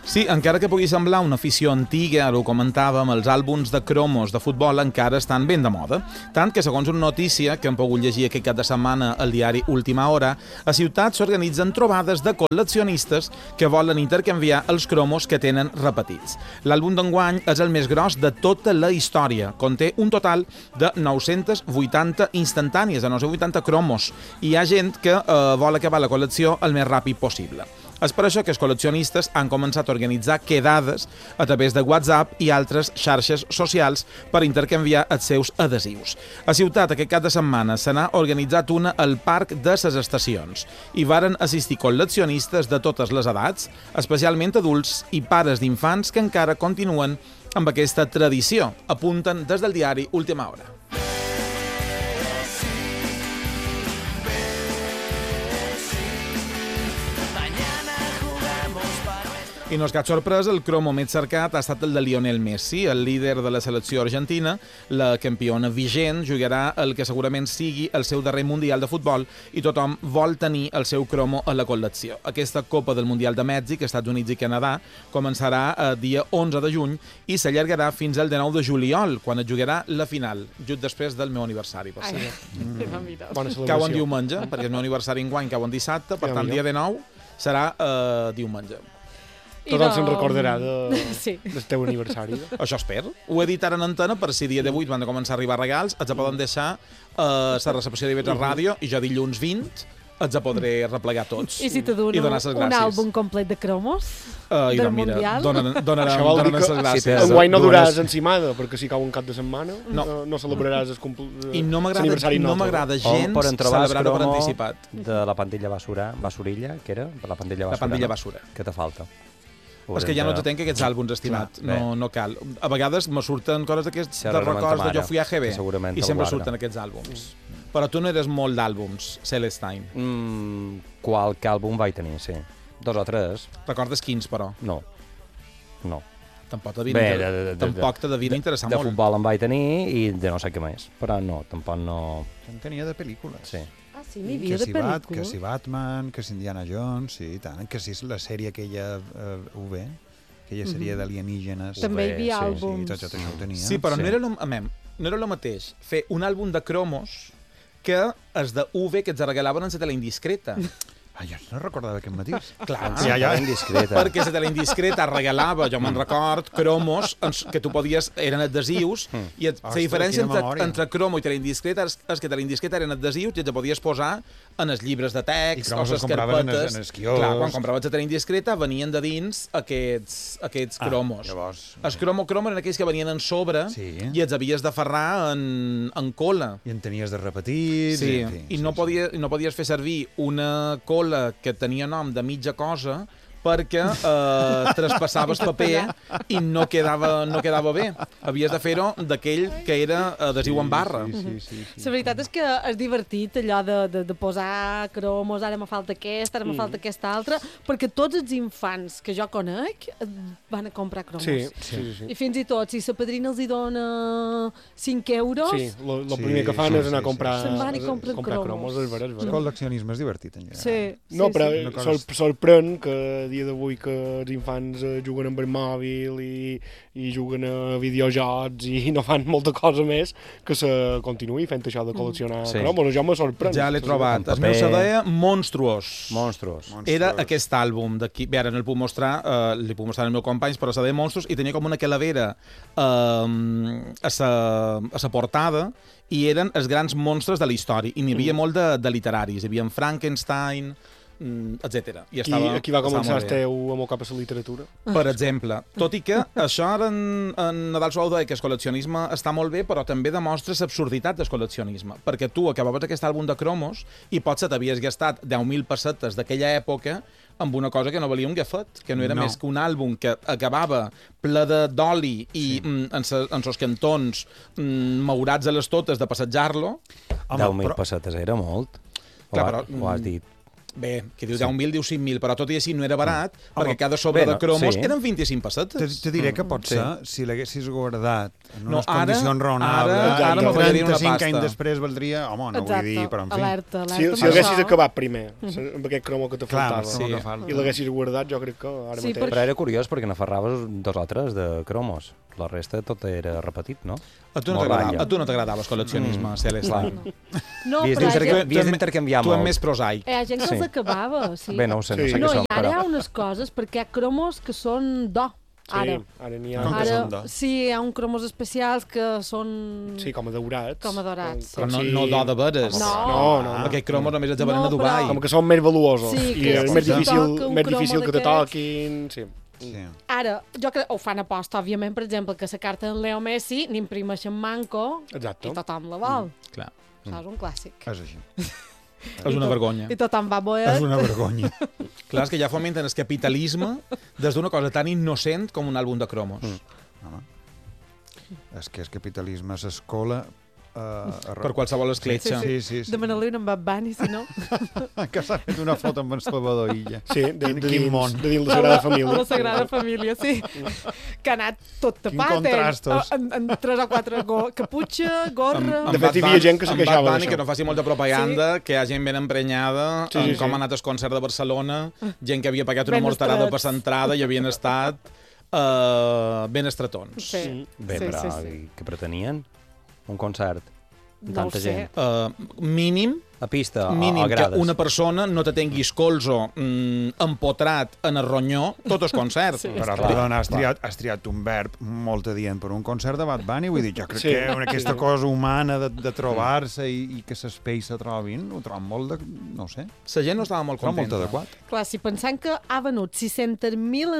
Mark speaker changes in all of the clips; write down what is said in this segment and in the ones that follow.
Speaker 1: Sí, encara que pugui semblar una afició antiga, ara ho comentàvem, els àlbums de cromos de futbol encara estan ben de moda. Tant que, segons una notícia que hem pogut llegir aquest cap de setmana al diari Última Hora, a ciutats s'organitzen trobades de col·leccionistes que volen intercanviar els cromos que tenen repetits. L'àlbum d'enguany és el més gros de tota la història. Conté un total de 980 instantànies, de 980 cromos. I hi ha gent que vol acabar la col·lecció el més ràpid possible. És per això que els col·leccionistes han començat a organitzar quedades a través de WhatsApp i altres xarxes socials per intercanviar els seus adhesius. A Ciutat, aquest cap de setmana, se n'ha organitzat una al Parc de les Estacions. Hi varen assistir col·leccionistes de totes les edats, especialment adults i pares d'infants que encara continuen amb aquesta tradició, apunten des del diari Última Hora. I no és cap sorpresa, el cromo més cercat ha estat el de Lionel Messi, el líder de la selecció argentina. La campiona vigent jugarà el que segurament sigui el seu darrer Mundial de Futbol i tothom vol tenir el seu cromo a la col·lecció. Aquesta Copa del Mundial de Mèxic, Estats Units i Canadà, començarà el dia 11 de juny i s'allargarà fins al 19 de juliol, quan es jugarà la final, just després del meu aniversari, per cert. Cau en diumenge, perquè el meu aniversari enguany cau en dissabte, per tant, dia 19 serà diumenge.
Speaker 2: Tothom se'n recordarà del teu aniversari.
Speaker 1: Això espero. Ho he dit ara en antena per si dia 18 van de començar a arribar regals, els poden deixar a la recepció d'Ivetra Ràdio i jo dilluns 20 els podré replegar tots.
Speaker 3: I si te dono un àlbum complet de cromos del Mundial?
Speaker 1: Donarem les gràcies.
Speaker 2: Enguany no duràs encimada, perquè si cau un cap de setmana no celebraràs
Speaker 1: I no m'agrada gens celebrar-ho per anticipat.
Speaker 4: De la pandilla basurilla, que era? La pandilla basura. Què te falta?
Speaker 1: És que ja no t'atenc aquests àlbums, estimat. No cal. A vegades me surten coses d'aquests de records de Jo fui a GB i sempre surten aquests àlbums. Però tu no eres molt d'àlbums, Celestine.
Speaker 4: Qualque àlbum vaig tenir, sí. 2 o 3.
Speaker 1: Recordes quins, però?
Speaker 4: No.
Speaker 1: Tampoc te devia interessar molt.
Speaker 4: De futbol en vaig tenir i de no sé què més. Però no, tampoc no...
Speaker 5: En tenia de pel·lícules.
Speaker 4: Sí.
Speaker 3: Sí, n'hi havia de pel·lícules.
Speaker 5: Que si Batman, que si Indiana Jones, sí, tant, que si la sèrie aquella UV, aquella sèrie d'alienígenes.
Speaker 3: També hi havia àlbums.
Speaker 5: Sí, tot això ho tenia.
Speaker 1: Sí, però no era el mateix fer un àlbum de cromos que els de UV que ens regalaven en la tele indiscreta.
Speaker 5: Jo no recordava aquest matís.
Speaker 1: Clar,
Speaker 4: indiscreta.
Speaker 1: perquè la tele indiscreta regalava, jo me'n record, cromos que tu podies, eren adhesius, i la diferència entre cromo i tele indiscreta és que tele indiscreta eren adhesius i els podies posar en els llibres de text o les carpetes. Clar, quan compraves la tele indiscreta venien de dins aquests cromos. Els cromo eren aquells que venien en sobre i els havies d'aferrar en cola.
Speaker 5: I en tenies de repetits.
Speaker 1: Sí, i no podies fer servir una cola que tenia nom de mitja cosa perquè traspassaves paper i no quedava bé. Havies de fer-ho d'aquell que era adhesiu en barra.
Speaker 3: La veritat és que és divertit allò de posar cromos, ara me falta aquesta, ara me falta aquesta altra, perquè tots els infants que jo conec van a comprar cromos.
Speaker 2: Sí.
Speaker 3: I fins i tot, si la padrina els hi dona 5 euros...
Speaker 2: Sí, el primer que fan és anar a comprar
Speaker 3: cromos.
Speaker 5: El col·leccionisme és divertit, en general.
Speaker 2: No, però sorprèn que dia d'avui que els infants juguen amb el mòbil i juguen a videojocs i no fan molta cosa més que se continuï fent això de col·leccionar cromos. Jo me sorprèn.
Speaker 1: Ja l'he trobat. El meu se deia Monstruos. Era aquest àlbum d'aquí. Bé, ara no el puc mostrar, li puc mostrar als meus companys, però se deia Monstruos i tenia com una calavera a la portada i eren els grans monstres de la història. I n'hi havia molt de literaris. Hi havia Frankenstein, etc.
Speaker 2: Qui va començar el teu amor cap a la literatura?
Speaker 1: Per exemple. Tot i que això ara en Nadal Suau deia que el col·leccionisme està molt bé, però també demostra l'absurditat del col·leccionisme. Perquè tu acabaves aquest àlbum de cromos i potser t'havies gastat 10.000 pessetes d'aquella època amb una cosa que no valia un gafet, que no era més que un àlbum que acabava ple d'oli i en sos cantons maurats a les totes de passejar-lo.
Speaker 4: 10.000 pessetes era molt. Ho has dit.
Speaker 1: Bé, que diu 10.000, diu 5.000, però tot i així no era barat, perquè cada sobre de cromos eren 25 pessetes.
Speaker 5: Te diré que pot ser, si l'haguessis guardat en unes condicions raonables,
Speaker 1: ara me fallaria una
Speaker 5: 35
Speaker 1: pasta.
Speaker 5: anys després valdria, home, no vull dir, però en fi.
Speaker 3: Alerta,
Speaker 2: Si l'haguessis acabat primer, amb aquest cromo que te faltava, i l'haguessis guardat, jo crec que ara mateix...
Speaker 4: Però era curiós perquè n'aferraves 2 o 3 de cromos. La resta tot era repetit, no?
Speaker 1: A tu no t'agradava el col·leccionisme, Celeste.
Speaker 3: No,
Speaker 4: havies d'intercanviar molt.
Speaker 1: Tu ets més prosaic.
Speaker 3: Hi ha gent que els acabava, sí.
Speaker 4: Bé, no ho sé, no sé
Speaker 3: No,
Speaker 4: què són,
Speaker 3: i ara hi ha unes coses, perquè hi ha cromos que són d'or.
Speaker 2: Ara n'hi ha...
Speaker 5: Com que són d'or?
Speaker 3: Sí, hi ha uns cromos especials que són...
Speaker 2: Sí, com a daurats.
Speaker 3: Com a daurats.
Speaker 1: Però no d'or de veres.
Speaker 2: No.
Speaker 1: Aquests cromos només els venen a Dubai.
Speaker 2: Com que són més valuosos.
Speaker 3: Sí,
Speaker 2: I és més difícil que te
Speaker 3: d'aquests.
Speaker 2: toquin... Sí.
Speaker 3: Ara, jo crec que ho fan aposta, òbviament, per exemple, que la carta d'en Leo Messi n'imprimeixen manco i tothom la vol.
Speaker 1: Clar.
Speaker 3: Això és un clàssic.
Speaker 5: És així.
Speaker 1: És una vergonya.
Speaker 3: I tothom va boet.
Speaker 5: És una vergonya.
Speaker 1: Clar, és que ja fomenten el capitalisme des d'una cosa tan innocent com un àlbum de cromos.
Speaker 5: Home. És que el capitalisme s'escola
Speaker 1: per qualsevol escletxa.
Speaker 5: Sí.
Speaker 3: Demana-li un Bad Bunny, si no.
Speaker 5: Que s'ha fet una foto amb en Salvador Illa.
Speaker 2: Sí, de
Speaker 5: quin món.
Speaker 2: De dins la Sagrada Família.
Speaker 3: La Sagrada Família, sí. Que ha anat tot tapat.
Speaker 5: Quin contrastos.
Speaker 3: En 3 o 4 caputxa, gorra...
Speaker 2: De fet, hi havia gent que se queixava d'això.
Speaker 1: Que no faci molta propaganda, que hi ha gent ben emprenyada, com ha anat el concert de Barcelona, gent que havia pagat una morterada per l'entrada i havien estat ben estretons.
Speaker 3: Sí.
Speaker 4: Bé, però què pretenien? Un concert amb tanta gent.
Speaker 1: Mínim
Speaker 4: a pista,
Speaker 1: mínim
Speaker 4: a grades.
Speaker 1: Que una persona no te tingui escolzo empotrat en el ronyó tot el concert.
Speaker 5: Sí, però perdona, has triat un verb molt adient per un concert de Bad Bunny, vull dir, jo crec que aquesta cosa humana de trobar-se i que l'espai se trobin, ho trobo molt de... no ho sé.
Speaker 1: La gent no estava molt contenta.
Speaker 5: Molt adequat.
Speaker 3: Clar, si pensant que ha venut 600.000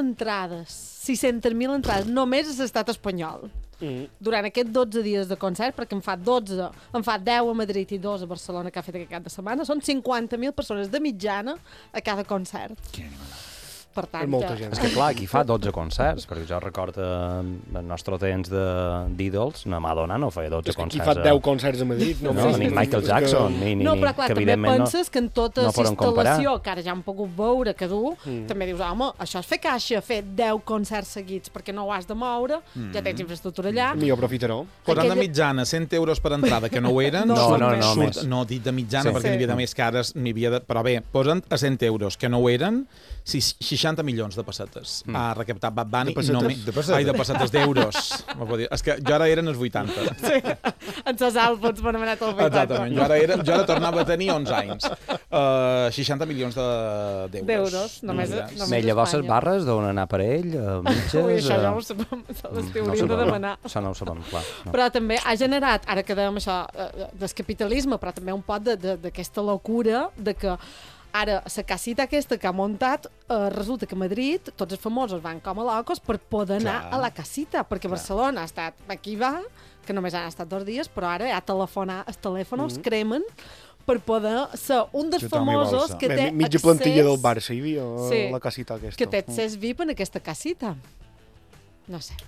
Speaker 3: entrades només a l'estat espanyol, durant aquests 12 dies de concert, perquè en fa 10 a Madrid i 2 a Barcelona, que ha fet aquest cap de setmana, són 50.000 persones de mitjana a cada concert.
Speaker 5: Que animal.
Speaker 3: Per tant,
Speaker 2: molta gent.
Speaker 4: És que clar, aquí fa 12 concerts, perquè jo recordo el nostre temps d'ídols, na Madonna no feia 12 concerts.
Speaker 2: I fa 10 concerts a Madrid.
Speaker 4: No, ni Michael Jackson, ni
Speaker 3: no, però clar, també penses que en tota la instal·lació, que ara ja hem pogut veure que du, també dius, home, això és fer caixa, fer 10 concerts seguits, perquè no ho has de moure, ja tens infraestructura allà.
Speaker 2: Millor aprofitaró.
Speaker 1: Posant de mitjana 100 euros per entrada, que no ho eren, no dit de mitjana, perquè n'hi havia de més cares, però bé, posant a 100 euros, que no ho eren, 60 milions de pessetes ha recaptat Bad Bunny. De pessetes, d'euros. És que jo ara eren els 80.
Speaker 3: Sí, en ses àlbums m'han anat al 80.
Speaker 1: Exactament, jo ara tornava a tenir 11 anys. 60 milions d'euros.
Speaker 3: Només a
Speaker 4: Espanya. Llavors les barres d'on anar per ell, mitges...
Speaker 3: Ui, això ja ho sabem, les hauríem de demanar.
Speaker 4: Això no ho sabem, clar.
Speaker 3: Però també ha generat, ara que dèiem això del capitalisme, però també un pot d'aquesta locura de que ara, la casita aquesta que ha muntat, resulta que a Madrid tots els famosos van com a locos per poder anar a la casita, perquè Barcelona ha estat aquí que només han estat 2 dies, però ara ja els telèfons cremen per poder ser un dels famosos que té accés...
Speaker 2: Mitja plantilla del Barça hi havia la casita aquesta.
Speaker 3: Que té accés VIP en aquesta casita. No sé.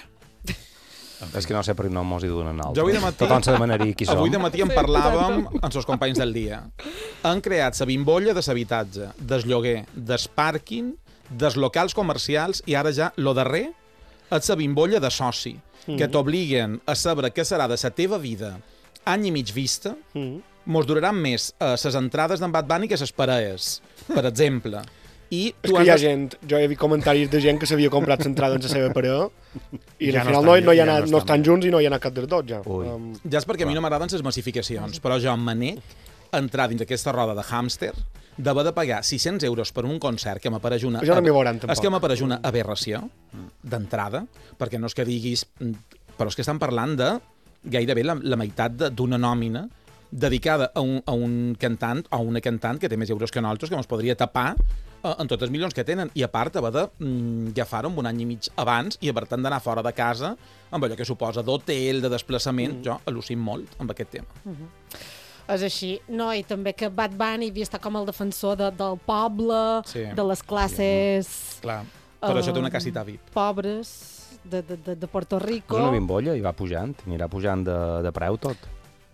Speaker 4: És que no sé per què no mos hi donen altres.
Speaker 1: Avui de matí,
Speaker 4: tothom se demanaria qui som.
Speaker 1: Avui de matí en parlàvem amb els companys del dia. Han creat la bimbolla de l'habitatge, del lloguer, del pàrquing, dels locals comercials i ara ja, lo darrer, és la bimbolla de soci, que t'obliguen a saber què serà de la teva vida any i mig vista, mos duraran més les entrades d'en Bad Bunny que les parelles, per exemple.
Speaker 2: És que hi ha gent, jo he vist comentaris de gent que s'havia comprat l'entrada en la seva parella i al final no estan junts i no hi ha anat cap dels dos, ja.
Speaker 1: Ja és perquè a mi no m'agraden les massificacions, però jo em manec entrar dins aquesta roda de hàmster d'haver de pagar 600 euros per un concert que m'apareix una...
Speaker 2: Jo no m'hi veuran, tampoc.
Speaker 1: És que m'apareix una aberració d'entrada, perquè no és que diguis... Però és que estan parlant de gairebé la meitat d'una nòmina dedicada a un cantant o una cantant que té més euros que nosaltres, que ens podria tapar en tots els milions que tenen, i a part haver d'agafar-ho un any i mig abans i per tant d'anar fora de casa amb allò que suposa d'hotel, de desplaçament. Jo al·lucino molt amb aquest tema.
Speaker 3: És així. No, i també que Bad Bunny havia estat com el defensor del poble, de les classes...
Speaker 1: Clar, però això té una casita VIP.
Speaker 3: Pobres, de Puerto Rico...
Speaker 4: És una bimbolla i va pujant, anirà pujant de preu tot.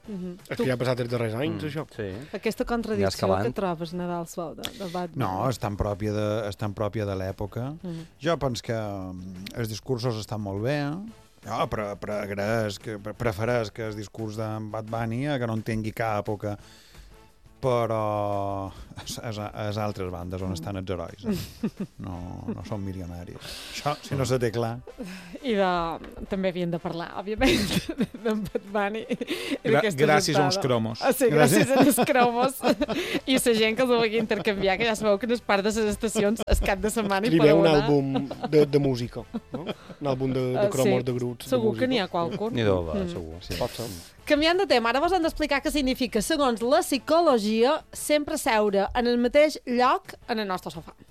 Speaker 2: És que ja ha passat els darrers anys, això.
Speaker 4: Sí.
Speaker 3: Aquesta
Speaker 4: Ja
Speaker 3: contradicció
Speaker 4: escalant.
Speaker 3: que trobes, Nadal Suau, de Batman.
Speaker 5: No, és tan pròpia de l'època. Jo penso que els discursos estan molt bé, Jo prefereix que el discurs d'en Bad Bunny que no en tingui cap o que... però les altres bandes on estan els herois no són milionaris. Això, si no se té clar.
Speaker 3: I també havien de parlar, òbviament, d'en Bad Bunny.
Speaker 1: Gràcies a uns cromos.
Speaker 3: Sí, gràcies a uns cromos. I la gent que els ho vulgui intercanviar, que ja sabeu que en el parc de les estacions el cap de setmana
Speaker 2: Li ve un àlbum de música, no? Un àlbum de cromos de grups.
Speaker 3: Segur que n'hi ha qualcun.
Speaker 4: N'hi deu haver, segur. Sí.
Speaker 2: Pot ser.
Speaker 3: Canviant de tema, ara vos hem d'explicar què significa, segons la psicologia, sempre seure en el mateix lloc en el nostre sofà.